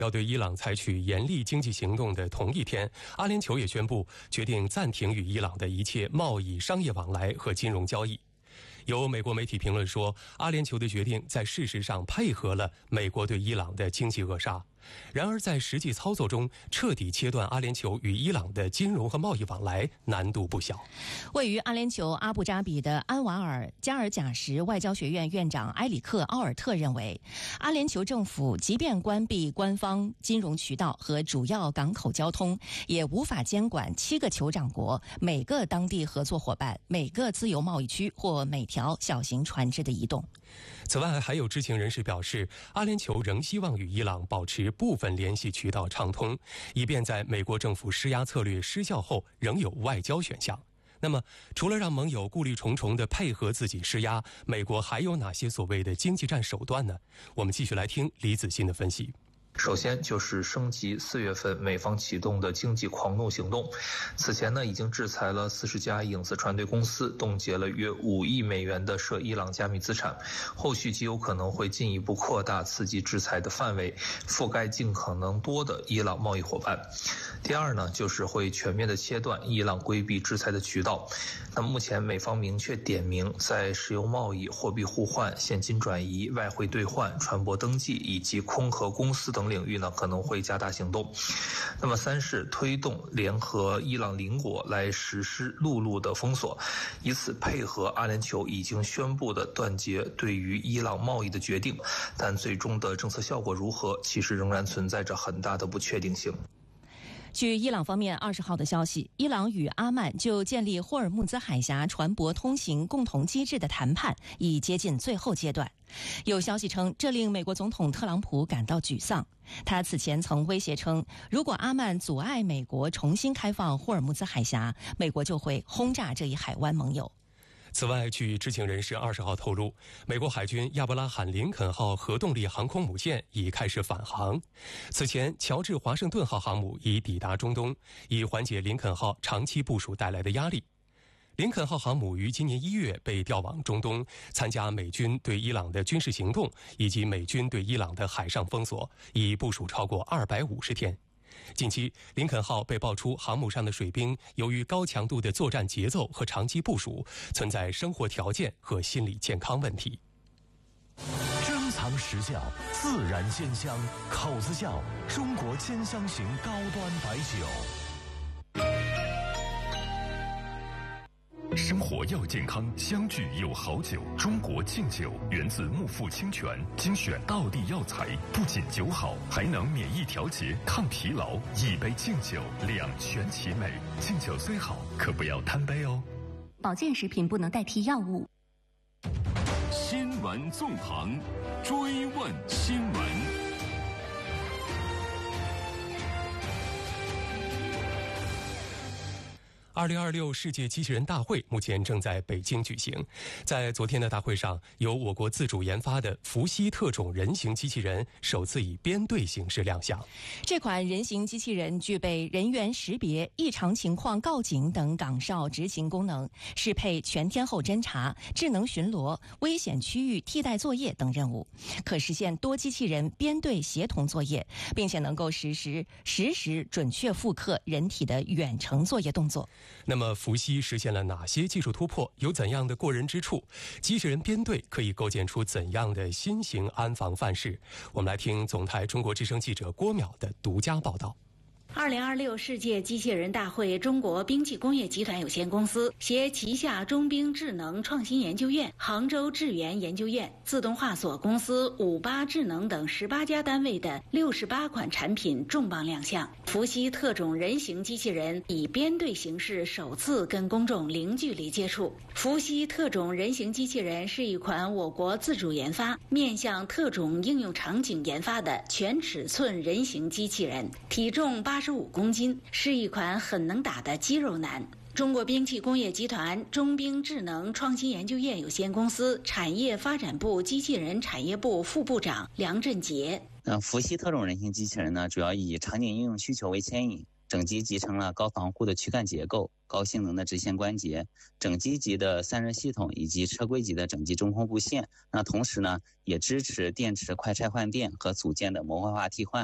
要对伊朗采取严厉经济行动的同一天，阿联酋也宣布决定暂停与伊朗的一切贸易、商业往来和金融交易。有美国媒体评论说，阿联酋的决定在事实上配合了美国对伊朗的经济扼杀。然而在实际操作中，彻底切断阿联酋与伊朗的金融和贸易往来难度不小。 位于阿联酋阿布扎比的安瓦尔加尔贾什外交学院院长埃里克·奥尔特认为，阿联酋政府即便关闭官方金融渠道和主要港口交通，也无法监管7个酋长国、每个当地合作伙伴、每个自由贸易区或每条小型船只的移动。 此外，还有知情人士表示，阿联酋仍希望与伊朗保持部分联系渠道畅通，以便在美国政府施压策略失效后仍有外交选项。那么，除了让盟友顾虑重重地配合自己施压，美国还有哪些所谓的经济战手段呢？我们继续来听李子欣的分析。 首先就是升级4月份美方启动的经济狂怒行动。此前呢，已经制裁了40家影子船队公司，冻结了约5亿美元的涉伊朗加密资产。后续极有可能会进一步扩大刺激制裁的范围，覆盖尽可能多的伊朗贸易伙伴。第二呢，就是会全面的切断伊朗规避制裁的渠道。那目前美方明确点名，在石油贸易、货币互换、现金转移、外汇兑换、船舶登记以及空壳公司等领域呢，可能会加大行动。那么3是推动联合伊朗邻国来实施陆路的封锁，以此配合阿联酋已经宣布的断绝对于伊朗贸易的决定，但最终的政策效果如何，其实仍然存在着很大的不确定性。 据伊朗方面20号的消息，伊朗与阿曼就建立霍尔木兹海峡船舶通行共同机制的谈判已接近最后阶段。有消息称，这令美国总统特朗普感到沮丧。他此前曾威胁称，如果阿曼阻碍美国重新开放霍尔木兹海峡，美国就会轰炸这一海湾盟友。 此外，据知情人士20号透露，美国海军亚伯拉罕·林肯号核动力航空母舰已开始返航。此前，乔治·华盛顿号航母已抵达中东，以缓解林肯号长期部署带来的压力。林肯号航母于今年1月被调往中东，参加美军对伊朗的军事行动以及美军对伊朗的海上封锁，已部署超过250天。近期，林肯号被爆出航母上的水兵由于高强度的作战节奏和长期部署，存在生活条件和心理健康问题。 珍藏实窖，自然鲜香，口子窖，中国兼香型高端白酒。生活要健康，相聚有好酒。中国敬酒源自木富清泉，精选道地药材，不仅酒好，还能免疫调节、抗疲劳。一杯敬酒，两全其美。敬酒虽好，可不要贪杯哦。 保健食品不能代替药物。 新闻纵横，追问新闻。 2026世界机器人大会目前正在北京举行。在昨天的大会上，由我国自主研发的伏羲特种人形机器人首次以编队形式亮相。 这款人形机器人具备人员识别、异常情况告警等岗哨执行功能，适配全天候侦查、智能巡逻、危险区域替代作业等任务，可实现多机器人编队协同作业，并且能够实时准确复刻人体的远程作业动作。 那么伏羲实现了哪些技术突破？有怎样的过人之处？机器人编队可以构建出怎样的新型安防范式？我们来听总台中国之声记者郭淼的独家报道。 2026世界机器人大会中国兵器工业集团有限公司携旗下中兵智能创新研究院、杭州智源研究院、自动化所公司、58智能等18家单位的68款产品重磅亮相。伏羲特种人形机器人以编队形式首次跟公众零距离接触。伏羲特种人形机器人是一款我国自主研发、面向特种应用场景研发的全尺寸人形机器人，体重85公斤，是一款很能打的肌肉男。中国兵器工业集团中兵智能创新研究院有限公司产业发展部机器人产业部副部长梁振杰。 伏羲特种人形机器人呢，主要以场景应用需求为牵引，整机集成了高防护的躯干结构、高性能的直线关节、整机级的散热系统以及车规级的整机中控部线。那同时呢，也支持电池快拆换电和组件的模块化替换。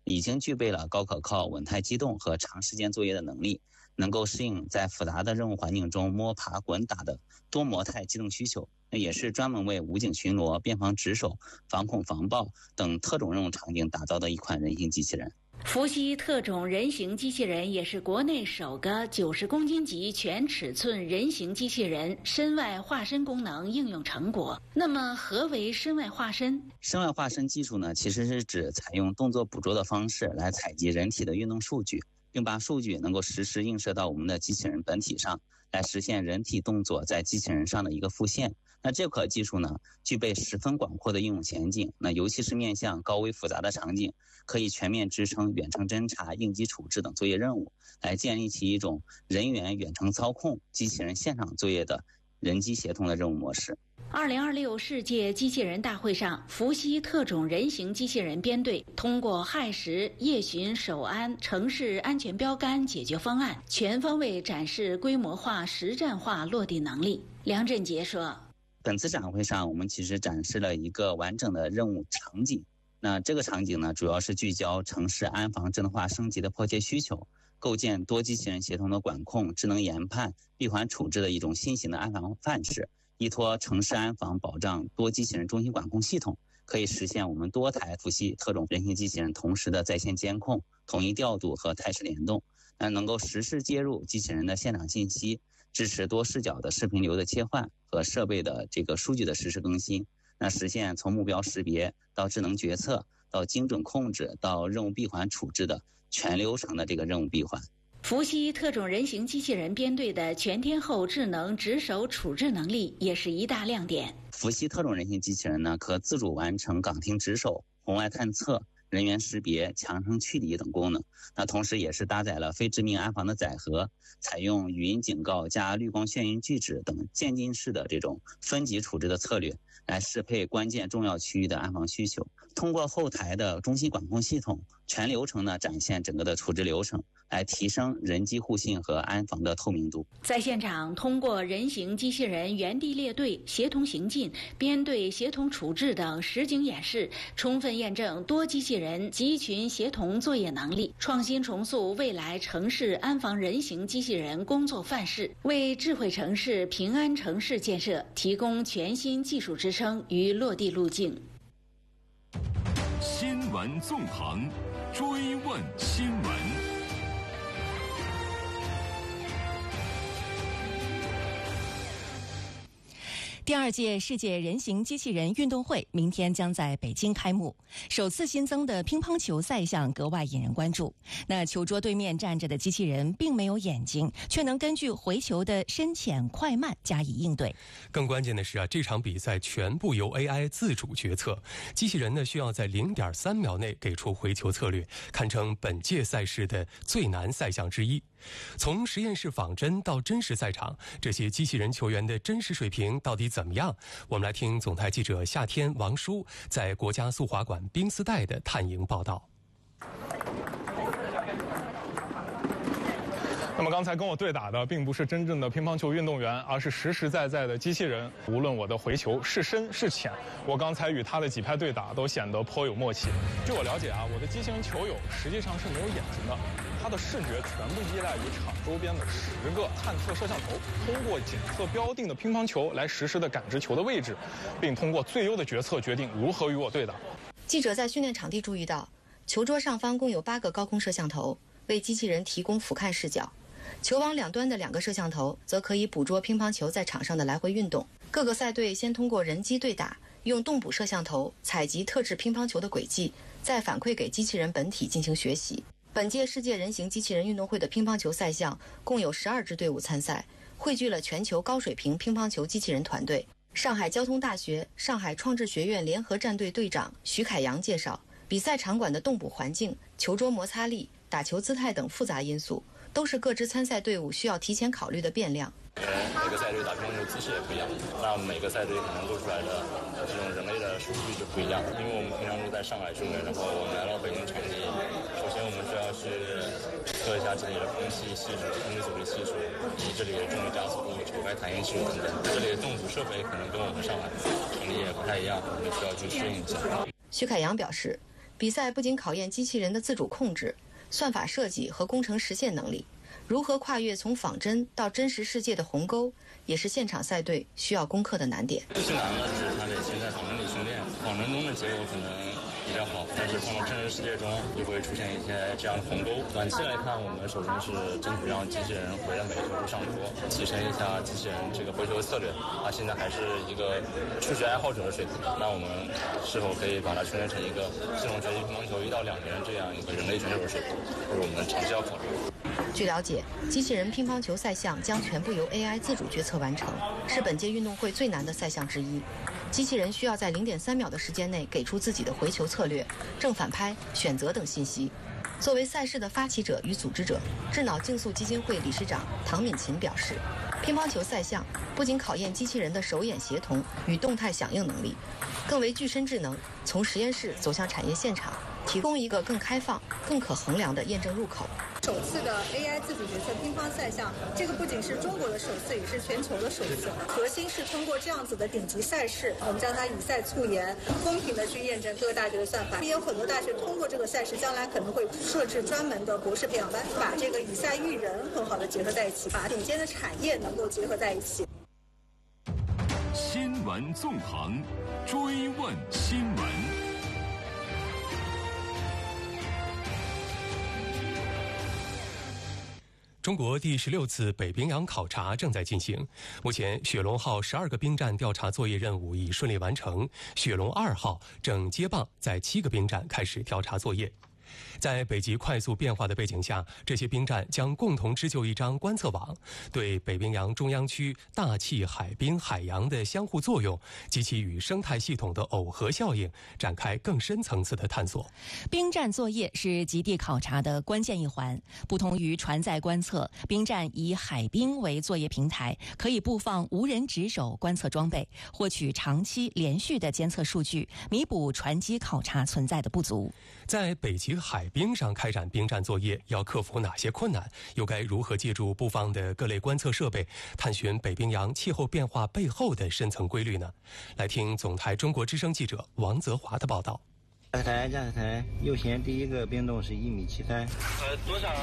已经具备了高可靠、稳态机动和长时间作业的能力，能够适应在复杂的任务环境中摸爬滚打的多模态机动需求。也是专门为武警巡逻、边防值守、防恐防暴等特种任务场景打造的一款人形机器人。 伏羲特种人形机器人也是国内首个90公斤级全尺寸人形机器人身外化身功能应用成果。那么何为身外化身？ 身外化身技术呢，其实是指采用动作捕捉的方式来采集人体的运动数据，并把数据能够实时映射到我们的机器人本体上，来实现人体动作在机器人上的一个复现。那这款技术呢，具备十分广阔的应用前景，那尤其是面向高危复杂的场景，可以全面支撑远程侦察、应急处置等作业任务，来建立起一种人员远程操控、机器人现场作业的人机协同的任务模式。 2026世界机器人大会上，伏羲特种人形机器人编队通过亥时、夜巡、守安、城市安全标杆解决方案，全方位展示规模化、实战化落地能力。梁振杰说， 本次展会上，我们其实展示了一个完整的任务场景。那这个场景呢，主要是聚焦城市安防智能化升级的迫切需求，构建多机器人协同的管控、智能研判、闭环处置的一种新型的安防范式，依托城市安防保障多机器人中心管控系统，可以实现我们多台伏羲特种人形机器人同时的在线监控、统一调度和态势联动，能够实时接入机器人的现场信息，支持多视角的视频流的切换和设备的这个数据的实时更新，那实现从目标识别到智能决策到精准控制到任务闭环处置的全流程的这个任务闭环。 伏羲特种人形机器人编队的全天候智能值守处置能力也是一大亮点。 伏羲特种人形机器人呢，可自主完成岗亭值守、红外探测、人员识别、强声驱离等功能。那同时也是搭载了非致命安防的载荷，采用语音警告加绿光眩晕拒止等渐进式的这种分级处置的策略，来适配关键重要区域的安防需求。通过后台的中心管控系统，全流程呢展现整个的处置流程，来提升人机互信和安防的透明度。 在现场，通过人形机器人原地列队、协同行进、编队协同处置等实景演示，充分验证多机器人集群协同作业能力，创新重塑未来城市安防人形机器人工作范式，为智慧城市、平安城市建设提供全新技术支撑与落地路径。 新闻纵横，追问新闻。 第2届世界人形机器人运动会明天将在北京开幕。首次新增的乒乓球赛项格外引人关注。那球桌对面站着的机器人并没有眼睛，却能根据回球的深浅快慢加以应对。 更关键的是这场比赛全部由 AI 自主决策，机器人呢需要在0.3秒内给出回球策略，堪称本届赛事的最难赛项之一。从实验室仿真到真实赛场，这些机器人球员的真实水平到底怎么样？我们来听总台记者夏天、王舒在国家速滑馆冰丝带的探营报道。 那么刚才跟我对打的并不是真正的乒乓球运动员，而是实实在在的机器人。无论我的回球是深是浅，我刚才与他的几拍对打都显得颇有默契。据我了解我的机器人球友实际上是没有眼睛的，他的视觉全部依赖于场周边的10个探测摄像头，通过检测标定的乒乓球来实时的感知球的位置，并通过最优的决策决定如何与我对打。 记者在训练场地注意到，球桌上方共有8个高空摄像头，为机器人提供俯瞰视角。球网两端的2个摄像头则可以捕捉乒乓球在场上的来回运动。各个赛队先通过人机对打，用动捕摄像头采集特制乒乓球的轨迹，再反馈给机器人本体进行学习。本届世界人形机器人运动会的乒乓球赛项共有12支队伍参赛，汇聚了全球高水平乒乓球机器人团队。上海交通大学上海创智学院联合战队队长徐凯阳介绍，比赛场馆的动捕环境、球桌摩擦力、打球姿态等复杂因素，都是各支参赛队伍需要提前考虑的变量。 每个赛队打乒乓球姿势也不一样，那每个赛队可能做出来的这种人类的数据就不一样。因为我们平常都在上海训练，然后我们来到北京场地，首先我们需要去测一下这里的空气系数、空气阻力系数，以及这里的重力加速度、球拍弹性系数等等。这里的动捕设备可能跟我们上海场地也不太一样，我们需要去适应一下。 徐凯阳表示， 比赛不仅考验机器人的自主控制、算法设计和工程实现能力，如何跨越从仿真到真实世界的鸿沟，也是现场赛队需要攻克的难点。 最难的是它得先在仿真里训练，仿真中的结果可能比较好，但是放到真实世界中就会出现一些这样的鸿沟。短期来看，我们首先是争取让机器人回到每个球上桌，提升一下机器人这个回球的策略。它现在还是一个初学爱好者的水平，那我们是否可以把它训练成一个系统学习乒乓球1到2年这样一个人类选手的水平，这是我们长期要考虑。 据了解，机器人乒乓球赛项将全部由 AI 自主决策完成，是本届运动会最难的赛项之一。机器人需要在0.3秒的时间内给出自己的回球策略、正反拍、选择等信息。作为赛事的发起者与组织者，智脑竞速基金会理事长唐敏琴表示，乒乓球赛项不仅考验机器人的手眼协同与动态响应能力，更为具身智能从实验室走向产业现场提供一个更开放、更可衡量的验证入口。 首次的 AI 自主决策乒乓赛项，这个不仅是中国的首次，也是全球的首次。核心是通过这样子的顶级赛事，我们将它以赛促研，公平的去验证各个大学的算法。也有很多大学通过这个赛事，将来可能会设置专门的博士培养班，把这个以赛育人很好的结合在一起，把顶尖的产业能够结合在一起。 新闻纵横，追问新闻。 中国第16次北冰洋考察正在进行，目前雪龙号12个冰站调查作业任务已顺利完成，雪龙2号正接棒在7个冰站开始调查作业。在北极快速变化的背景下，这些冰站将共同织就一张观测网，对北冰洋中央区大气、海冰、海洋的相互作用及其与生态系统的耦合效应展开更深层次的探索。 冰站作业是极地考察的关键一环，不同于船载观测，冰站以海冰为作业平台，可以布放无人值守观测装备，获取长期连续的监测数据，弥补船机考察存在的不足。 在北极海冰上开展冰站作业要克服哪些困难？又该如何借助布放的各类观测设备，探寻北冰洋气候变化背后的深层规律呢？来听总台中国之声记者王泽华的报道。 驾驶台右舷第一个冰洞是1.73米。 多少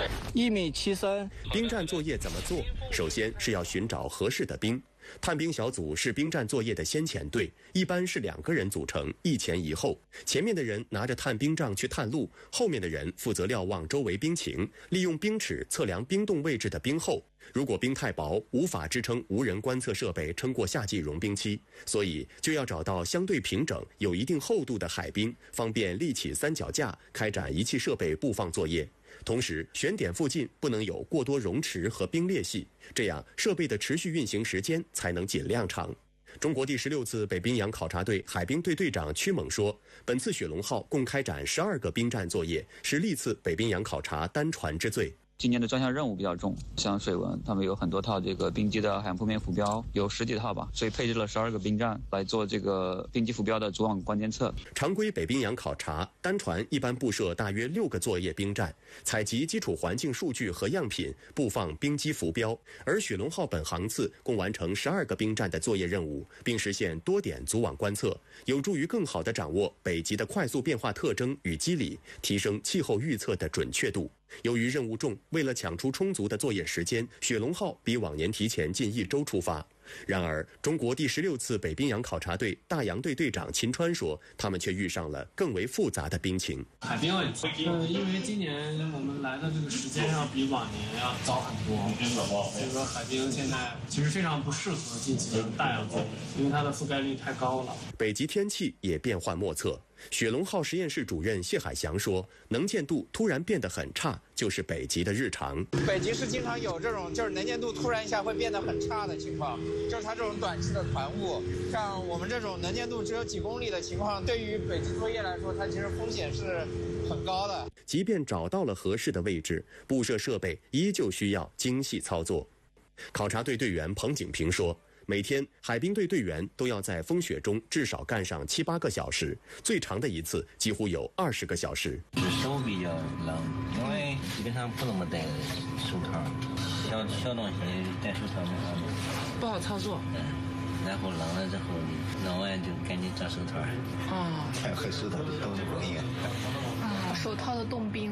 ？1.73米。 冰站作业怎么做？首先是要寻找合适的冰。探冰小组是冰站作业的先遣队，一般是2个人组成，一前一后。前面的人拿着探冰杖去探路，后面的人负责瞭望周围冰情，利用冰尺测量冰洞位置的冰厚。如果冰太薄，无法支撑无人观测设备撑过夏季融冰期，所以就要找到相对平整、有一定厚度的海冰，方便立起三脚架，开展仪器设备布放作业。同时，选点附近不能有过多溶池和冰裂隙，这样设备的持续运行时间才能尽量长。中国第16次北冰洋考察队海冰队队长曲猛说，本次雪龙号共开展12个冰站作业，是历次北冰洋考察单船之最。 今年的专项任务比较重，像水文，他们有很多套这个冰机的海洋铺面浮标，有10几套吧，所以配置了12个冰站来做这个冰机浮标的主网关监测。 常规北冰洋考察，单船一般布设大约6个作业冰站，采集基础环境数据和样品，布放冰机浮标。而雪龙号本航次共完成12个冰站的作业任务，并实现多点组网观测，有助于更好地掌握北极的快速变化特征与机理，提升气候预测的准确度。由于任务重，为了抢出充足的作业时间，雪龙号比往年提前近1周出发。然而，中国第16次北冰洋考察队大洋队队长秦川说，他们却遇上了更为复杂的冰情。 海冰问题，因为今年我们来的这个时间要比往年要早很多，所以说海冰现在其实非常不适合进行大洋作业，因为它的覆盖率太高了。 北极天气也变幻莫测。雪龙号实验室主任谢海翔说，能见度突然变得很差，就是北极的日常。 北极是经常有这种就是能见度突然一下会变得很差的情况，就是它这种短期的团雾，像我们这种能见度只有几公里的情况，对于北极作业来说，它其实风险是很高的。 即便找到了合适的位置，布设设备依旧需要精细操作。考察队队员彭景平说，每天海冰队队员都要在风雪中至少干上7、8个小时，最长的一次几乎有20个小时。 手比较冷，因为基本上不怎么戴手套，小东西戴手套不好操作。 然后冷了之后，弄完就赶紧扎手套。 和手套的冻冰。 手套的冻冰。